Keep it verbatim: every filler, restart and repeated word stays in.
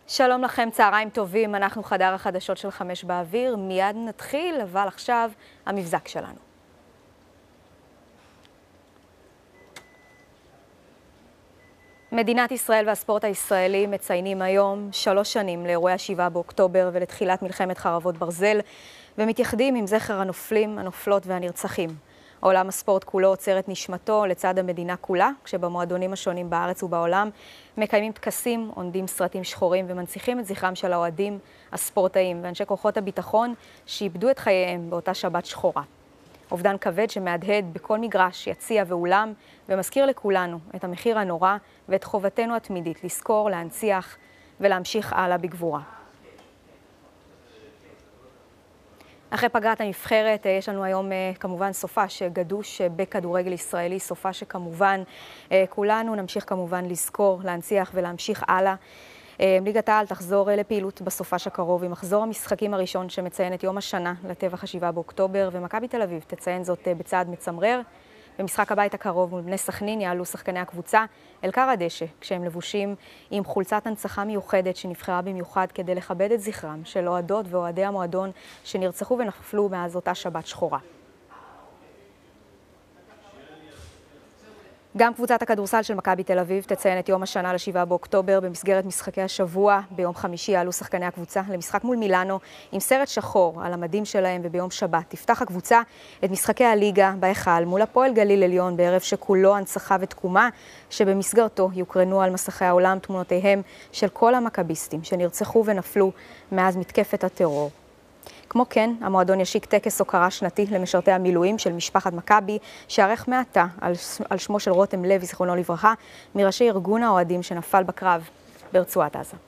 שלום לכם, צהריים טובים, אנחנו חדר החדשות של חמש באוויר, מיד נתחיל, אבל עכשיו המבזק שלנו. מדינת ישראל והספורט הישראלי מציינים היום שלוש שנים לאירועי השבעה באוקטובר ולתחילת מלחמת חרבות ברזל, ומתייחדים עם זכר הנופלים, הנופלות והנרצחים. עולם הספורט כולו עוצר את נשמתו לצד המדינה כולה, כשבמועדונים השונים בארץ ובעולם מקיימים טקסים, עונדים סרטים שחורים ומנציחים את זכרם של האוהדים, הספורטאים ואנשי כוחות הביטחון שאיבדו את חייהם באותה שבת שחורה. אובדן כבד שמהדהד בכל מגרש, יציע ואולם, ומזכיר לכולנו את המחיר הנורא ואת חובתנו התמידית לזכור, להנציח ולהמשיך הלאה בגבורה. אחרי פגרת הנבחרת, יש לנו היום כמובן סופש גדוש בכדורגל ישראלי, סופש שכמובן כולנו נמשיך כמובן לזכור, להנציח ולהמשיך הלאה. ליגת העל תחזור לפעילות בסופש הקרוב עם מחזור המשחקים הראשון שמציין את יום השנה לטבח השבעה באוקטובר, ומכבי תל אביב תציין זאת בצעד מצמרר. במשחק הבית הקרוב מול בני סכנין יעלו שחקני הקבוצה אל קר הדשא, כשהם לבושים עם חולצת הנצחה מיוחדת שנבחרה במיוחד כדי לכבד את זכרם של אוהדות ואוהדי המועדון שנרצחו ונפלו מאז אותה שבת שחורה. גם קבוצת הכדורסל של מכבי תל אביב תציין את יום השנה לשבעה באוקטובר במסגרת משחקי השבוע. ביום חמישי יעלו שחקני הקבוצה למשחק מול מילאנו עם סרט שחור על המדים שלהם, וביום שבת תפתח הקבוצה את משחקי הליגה בהיכל מול הפועל גליל עליון בערב שכולו הנצחה ותקומה, שבמסגרתו יוקרנו על מסכי העולם תמונותיהם של כל המכביסטים שנרצחו ונפלו מאז מתקפת הטרור. כמו כן, המועדון ישיק טקס הוקרה שנתי למשרתי המילואים של משפחת מכבי, שערך מעתה על, על שמו של רותם לוי, זיכרונו לברכה, מראשי ארגון האוהדים שנפל בקרב ברצועת עזה.